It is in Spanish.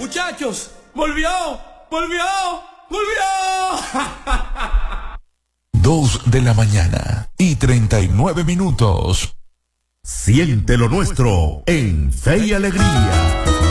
Muchachos, volvió. 2:39 Siente lo nuestro en Fe y Alegría.